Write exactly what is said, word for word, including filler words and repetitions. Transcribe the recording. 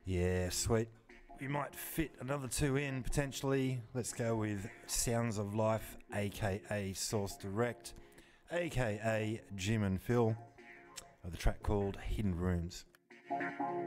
Yeah, sweet. We might fit another two in potentially. Let's go with Sounds of Life, aka Source Direct, aka Jim and Phil, with a track called Hidden Rooms.